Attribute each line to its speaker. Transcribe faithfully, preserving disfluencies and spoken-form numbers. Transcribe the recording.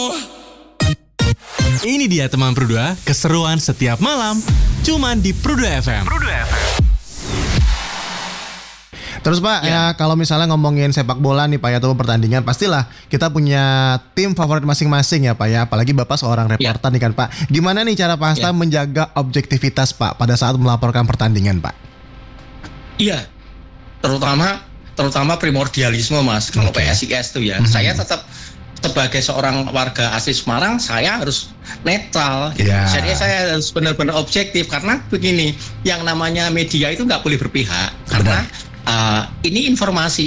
Speaker 1: Ini dia teman Produa, keseruan setiap malam, cuman di Produa F M. Produa F M.
Speaker 2: Terus Pak, ya. ya kalau misalnya ngomongin sepak bola nih Pak ya, atau pertandingan, pastilah kita punya tim favorit masing-masing ya Pak ya. Apalagi Bapak seorang reporter ya. nih kan Pak. Gimana nih cara Pak Hasta ya. menjaga objektivitas Pak pada saat melaporkan pertandingan Pak?
Speaker 3: Iya, terutama terutama primordialisme Mas. Kalau okay. P S I S tuh ya, mm-hmm. saya tetap sebagai seorang warga asli Semarang, saya harus netral. Yeah. Jadi saya harus benar-benar objektif karena begini, yang namanya media itu nggak boleh berpihak. Karena uh, ini informasi